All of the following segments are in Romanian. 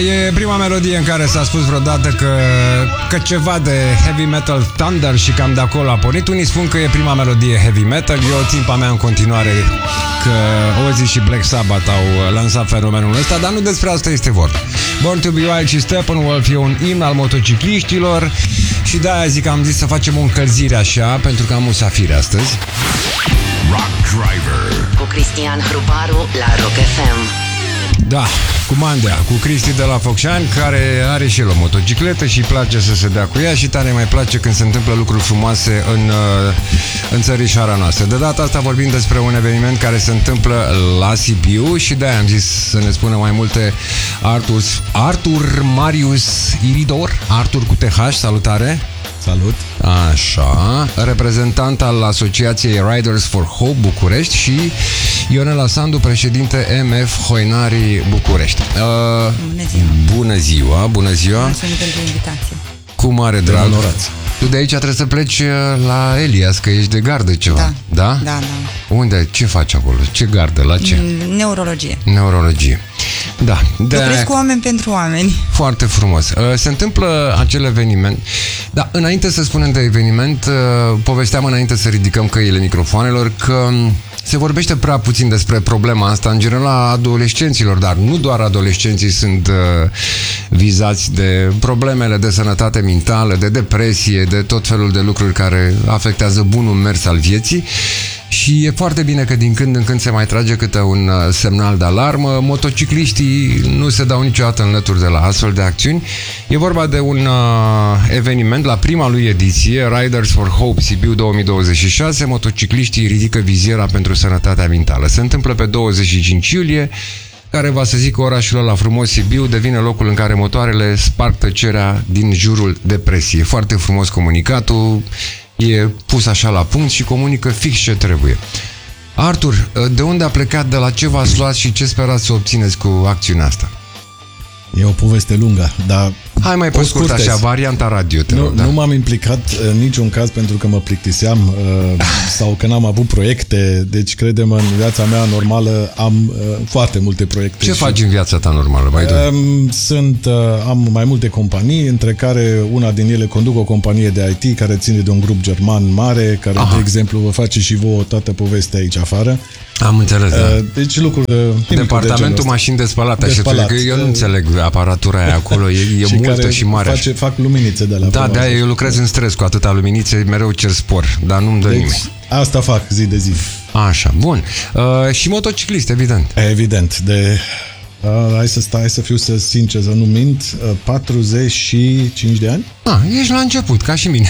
E prima melodie în care s-a spus vreodată că ceva de heavy metal thunder și cam de acolo a pornit. Unii spun că e prima melodie heavy metal. Eu țin pe mea în continuare că Ozzy și Black Sabbath au lansat fenomenul ăsta, dar nu despre asta este vorba. Born to be Wild și Steppenwolf e un imn al motocicliștilor și de-aia zic că am zis să facem o încălzire așa, pentru că am musafiri astăzi. Rock Driver cu Cristian Hrubaru la Rock FM. Da, cu Mandea, cu Cristi de la Focșani, care are și el o motocicletă și îi place să se dea cu ea și tare mai place când se întâmplă lucruri frumoase în țărișoara noastră. De data asta vorbim despre un eveniment care se întâmplă la Sibiu și de-aia am zis să ne spună mai multe Artur Marius Iridor, Artur cu TH, salutare! Salut! Așa, reprezentant al Asociației Riders for Hope București și Ionela Sandu, președinte MF Hoinari București. Bună ziua! Bună ziua! Bună ziua! Mulțumim pentru invitație. Cu mare drag. Tu de aici trebuie să pleci la Elias, că ești de gardă ceva. Da? Da? Da. Unde? Ce faci acolo? Ce gardă? La ce? Neurologie. Neurologie. Da. Lucrez cu oameni pentru oameni. Foarte frumos. Se întâmplă acel eveniment. Da, înainte să spunem de eveniment, povesteam înainte să ridicăm căile microfoanelor că se vorbește prea puțin despre problema asta, în general a adolescenților, dar nu doar adolescenții sunt vizați de problemele de sănătate mentală, de depresie, de tot felul de lucruri care afectează bunul mers al vieții. Și e foarte bine că din când în când se mai trage câte un semnal de alarmă. Motocicliștii nu se dau niciodată înlături de la astfel de acțiuni. E vorba de un eveniment la prima lui ediție, Riders for Hope Sibiu 2026. Motocicliștii ridică viziera pentru sănătatea mentală. Se întâmplă pe 25 iulie, care va să zic că orașul ăla frumos Sibiu devine locul în care motoarele sparg tăcerea din jurul depresiei. Foarte frumos comunicatul, e pus așa la punct și comunică fix ce trebuie. Artur, de unde a plecat, de la ce v-ați luat și ce sperați să obțineți cu acțiunea asta? E o poveste lungă, dar hai mai pe scurt așa, varianta radio, te rog, da? Nu m-am implicat în niciun caz pentru că mă plictiseam sau că n-am avut proiecte, deci crede-mă, în viața mea normală am foarte multe proiecte. Ce faci în viața ta normală? Am mai multe companii, între care una din ele conduc o companie de IT care ține de un grup german mare, care, de exemplu, vă face și vouă toată povestea aici afară. Am înțeles, da. Deci lucruri Departamentul mașini de spălat, așa, că eu nu înțeleg aparatura aia acolo, e multă și mare. Fac luminițe de la. Da, de-aia eu lucrez în stres cu atâta luminițe, mereu cer spor, dar nu-mi dă nimeni. Asta fac zi de zi. Așa, bun. Și motociclist, evident. Evident, hai să fiu sincer, să nu mint, 45 de ani. Ești la început, ca și mine.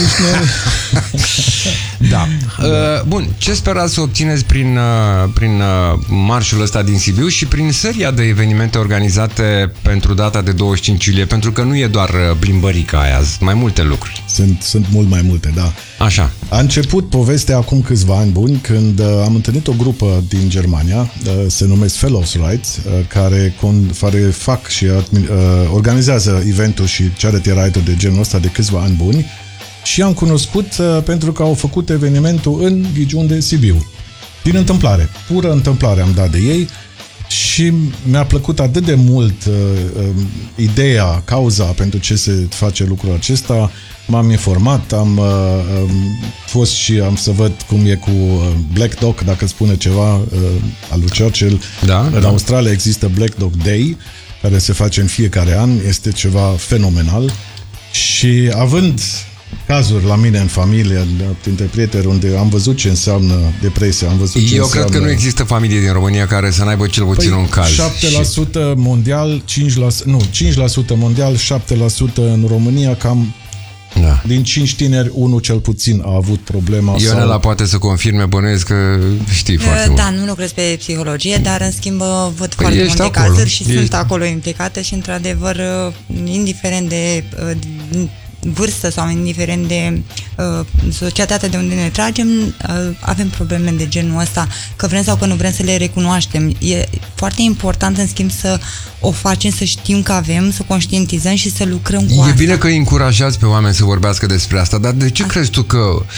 Da. Bun, ce sperați să obțineți prin marșul ăsta din Sibiu și prin seria de evenimente organizate pentru data de 25 iulie? Pentru că nu e doar plimbărica aia, sunt mai multe lucruri. Sunt mult mai multe, da. Așa. A început povestea acum câțiva ani buni, când am întâlnit o grupă din Germania, se numesc Fellows Rides, care fac și organizează eventuri și charity ride-uri de genul ăsta de câțiva ani buni și am cunoscut pentru că au făcut evenimentul în Ghigiun de Sibiu. Din întâmplare, pură întâmplare am dat de ei și mi-a plăcut atât de mult ideea, cauza pentru ce se face lucrul acesta. M-am informat, am fost și am să văd cum e cu Black Dog, dacă spune ceva al lui Churchill. În Australia există Black Dog Day, care se face în fiecare an, este ceva fenomenal și având cazuri la mine în familie, printre prieteni, unde am văzut ce înseamnă depresia, am văzut ce cred că nu există familie din România care să n-aibă cel puțin un caz. 7% mondial, 5% mondial, 7% în România, cam din 5 tineri, unul cel puțin a avut problema. Ionela poate să confirme, bănuiesc că știi foarte mult. Da, nu lucrez pe psihologie, dar în schimb văd foarte multe cazuri și sunt acolo implicată și într-adevăr, indiferent de vârstă sau indiferent de societatea de unde ne tragem, avem probleme de genul ăsta, că vrem sau că nu vrem să le recunoaștem. E foarte important, în schimb, să o facem, să știm că avem, să conștientizăm și să lucrăm cu asta. E bine că îi încurajați pe oameni să vorbească despre asta, dar de ce crezi tu că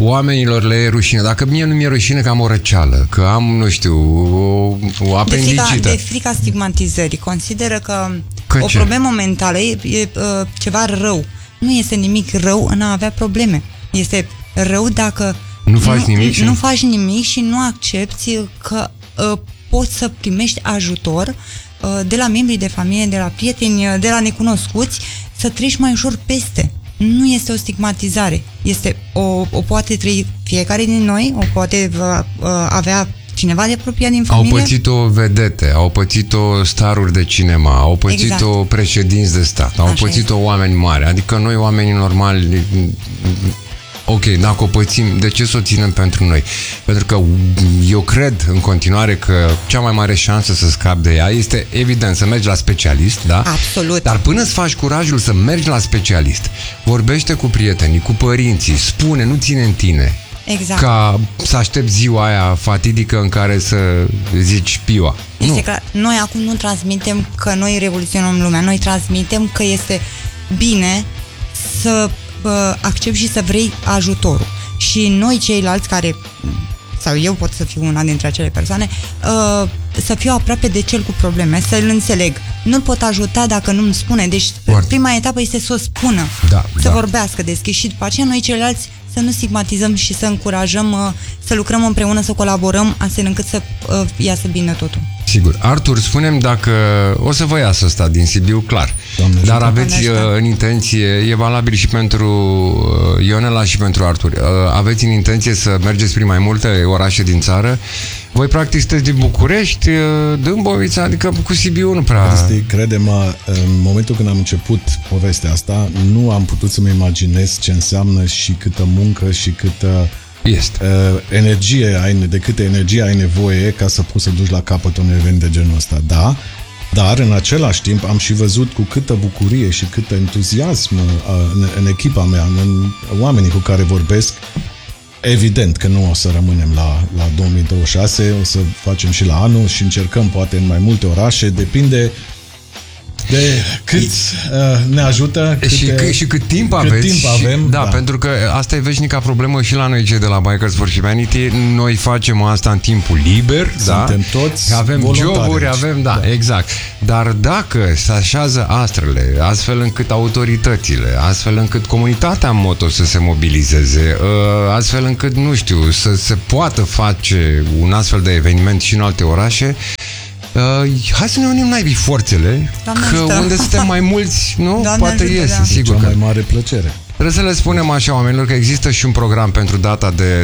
oamenilor le e rușine. Dacă mie nu mi-e rușine că am o răceală, că am, nu știu, o apendicită. De frica stigmatizării. Consideră că o problemă mentală e ceva rău. Nu este nimic rău în a avea probleme. Este rău dacă nu faci nimic nu faci nimic și nu accepti că poți să primești ajutor de la membrii de familie, de la prieteni, de la necunoscuți, să treci mai ușor peste. Nu este o stigmatizare. O poate trăi fiecare din noi, o poate avea cineva de apropiat din familie. Au pățit-o vedete, au pățit-o staruri de cinema, au pățit-o președinți de stat, au pățit-o oameni mari. Adică noi, oamenii normali, ok, dacă o pățim, de ce să o ținem pentru noi? Pentru că eu cred în continuare că cea mai mare șansă să scapi de ea este, evident, să mergi la specialist, da? Absolut. Dar până îți faci curajul să mergi la specialist, vorbește cu prietenii, cu părinții, spune, nu ține în tine. Exact. Ca să aștepți ziua aia fatidică în care să zici piua. Este clar. Noi acum nu transmitem că noi revoluționăm lumea, noi transmitem că este bine să accepti și să vrei ajutorul. Și noi ceilalți care, sau eu pot să fiu una dintre acele persoane, să fiu aproape de cel cu probleme, să-l înțeleg. Nu-l pot ajuta dacă nu-mi spune. Deci prima etapă este să o spună, să vorbească deschis și după aceea noi ceilalți să nu stigmatizăm și să încurajăm, să lucrăm împreună, să colaborăm, astfel încât să iasă bine totul. Sigur. Artur, spune-mi dacă o să vă iasă ăsta din Sibiu, clar. Doamne, dar aveți în intenție, e valabil și pentru Ionela și pentru Artur, aveți în intenție să mergeți prin mai multe orașe din țară? Voi practic sunteți din București, Dâmbovița, adică cu Sibiu nu prea... Crede-mă, în momentul când am început povestea asta, nu am putut să-mi imaginez ce înseamnă și câtă muncă și câtă de câtă energie ai nevoie ca să poți să duci la capăt un event de genul ăsta. Da, dar în același timp am și văzut cu câtă bucurie și cât entuziasm în echipa mea, în oamenii cu care vorbesc. Evident că nu o să rămânem la 2026, o să facem și la anul și încercăm poate în mai multe orașe, depinde de cât ne ajută și cât timp avem. Da, pentru că asta e veșnica problemă și la noi cei de la Bikers for Humanity. Noi facem asta în timpul liber, suntem toți avem joburi, exact. Dar dacă se așează astrele, astfel încât autoritățile, astfel încât comunitatea moto să se mobilizeze, astfel încât, nu știu, să se poată face un astfel de eveniment și în alte orașe, hai să ne unim naibii forțele, că unde suntem mai mulți, nu? Doamne poate ajută, iese, da. sigur. Cea mai mare plăcere. Trebuie să le spunem așa oamenilor că există și un program pentru data de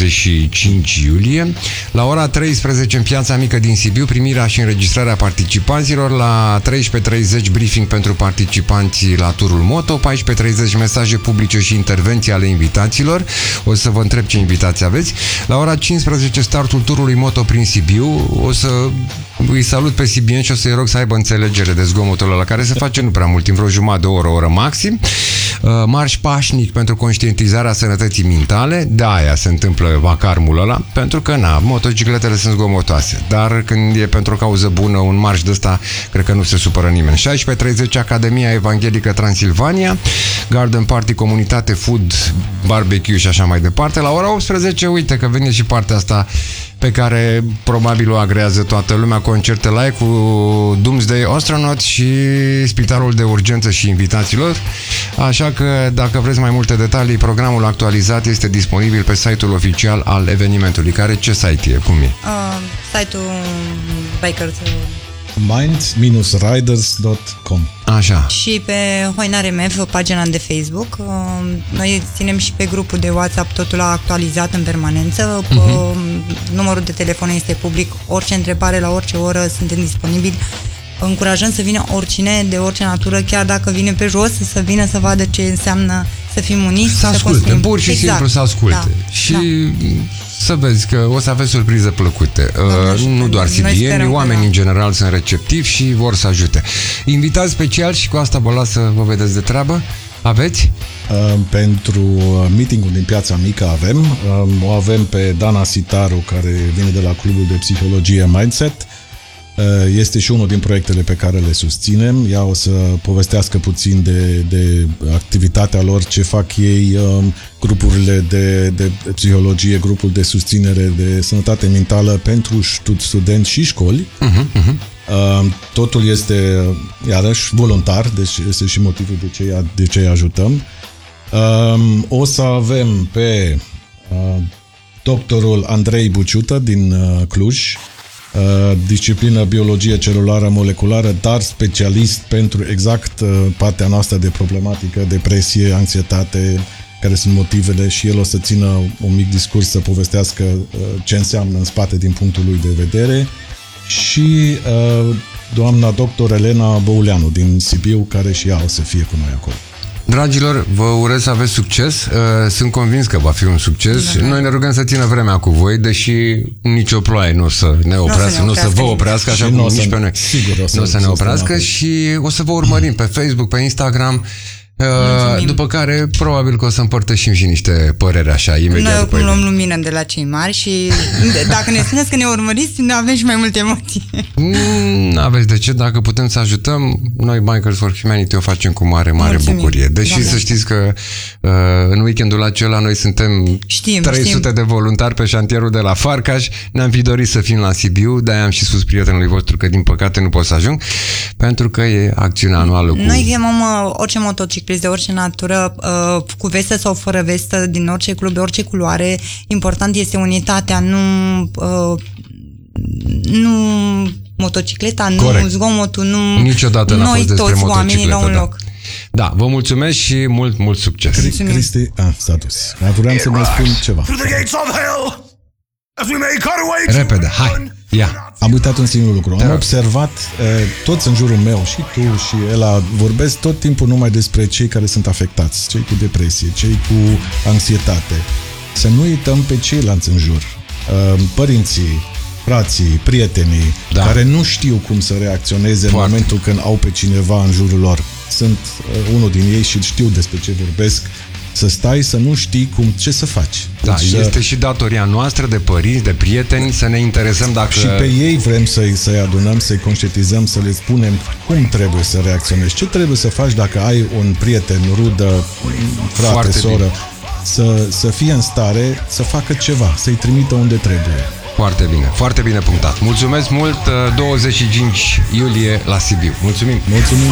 25 iulie. La ora 13 în Piața Mică din Sibiu, primirea și înregistrarea participanților. La 13:30 briefing pentru participanții la turul moto. 14:30 mesaje publice și intervenții ale invitaților. O să vă întreb ce invitații aveți. La ora 15 startul turului moto prin Sibiu. O să îi salut pe sibieni și o să-i rog să aibă înțelegere de zgomotul ăla care se face nu prea mult, în vreo jumătate de oră, o oră maxim. Marș pașnic pentru conștientizarea sănătății mentale. De aia se întâmplă vacarmul ăla, pentru că motocicletele sunt zgomotoase, dar când e pentru o cauză bună un marș de ăsta, cred că nu se supără nimeni. 16:30 Academia Evanghelică Transilvania, Garden Party, comunitate, food, barbecue și așa mai departe. La ora 18, uite că vine și partea asta pe care probabil o agrează toată lumea, concerte live cu Doomsday Astronaut și Spitalul de Urgență și invitaților. Așa că dacă vreți mai multe detalii, programul actualizat este disponibil pe site-ul oficial al evenimentului. Care ce site e? Cum e? Site-ul Bikers mind-riders.com. Așa. Și pe Hoinare MF, pagina de Facebook. Noi ținem și pe grupul de WhatsApp, totul a actualizat în permanență. Numărul de telefon este public. Orice întrebare, la orice oră suntem disponibili. Încurajăm să vină oricine, de orice natură, chiar dacă vine pe jos, să vină să vadă ce înseamnă să fim uniți, să asculte, pur și simplu să asculte. Da. Și să vezi că o să aveți surprize plăcute. Nu doar sibieni, oamenii în general sunt receptivi și vor să ajute. Invitați special și cu asta vă las să vă vedeți de treabă. Aveți? Pentru meetingul din Piața Mică o avem pe Dana Sitaru, care vine de la Clubul de Psihologie Mindset. Este și unul din proiectele pe care le susținem. Ea o să povestească puțin de activitatea lor, ce fac ei, grupurile de psihologie, grupul de susținere de sănătate mentală pentru studenți și școli. Totul este, iarăși, voluntar, deci este și motivul de ce îi ajutăm. O să avem pe doctorul Andrei Buciută din Cluj, disciplină biologie celulară moleculară, dar specialist pentru exact partea noastră de problematică, depresie, anxietate, care sunt motivele, și el o să țină un mic discurs să povestească ce înseamnă în spate din punctul lui de vedere, și doamna doctor Elena Băuleanu din Sibiu, care și ea o să fie cu noi acolo. Dragilor, vă urez să aveți succes. Sunt convins că va fi un succes. Noi ne rugăm să țină vremea cu voi, deși nicio ploaie nu o să ne oprească, nu o să vă oprească, așa cum nici pe noi. Nu o să ne oprească și o să vă urmărim pe Facebook, pe Instagram. După care probabil că o să împărtășim și niște păreri așa imediat. Noi oricum luăm lumină de la cei mari și dacă ne spuneți că ne urmăriți, ne avem și mai multe emoții. N-aveți de ce, dacă putem să ajutăm, noi Bikers for Humanity o facem cu mare bucurie. Deși să știți că în weekendul acela noi suntem 300 de voluntari pe șantierul de la Farcaș, ne-am fi dorit să fim la Sibiu, de-aia am și spus prietenului vostru că din păcate nu pot să ajung, pentru că e acțiunea anuală cu... Noi chemăm orice motociclist de orice natură, cu vestă sau fără vestă, din orice club, de orice culoare. Important este unitatea, nu motocicleta, nu zgomotul, nu... Niciodată n-a fost despre toți oamenii la un loc. Da, vă mulțumesc și mult succes. Cristi, status. Vreau să mai spun ceva. Repede, hai, ia. Am uitat un singur lucru. Am observat, toți în jurul meu, și tu și Ela, vorbesc tot timpul numai despre cei care sunt afectați, cei cu depresie, cei cu anxietate. Să nu uităm pe ceilalți în jur. Părinții, frații, prietenii, care nu știu cum să reacționeze în momentul când au pe cineva în jurul lor. Sunt unul din ei și știu despre ce vorbesc. Să stai, să nu știi ce să faci. Da, este și datoria noastră de părinți, de prieteni, să ne interesăm dacă... Și pe ei vrem să-i adunăm, să-i conștientizăm, să le spunem cum trebuie să reacționezi, ce trebuie să faci dacă ai un prieten, rudă, frate, foarte soră, să fie în stare să facă ceva, să-i trimită unde trebuie. Foarte bine punctat. Mulțumesc mult, 25 iulie la Sibiu. Mulțumim! Mulțumim!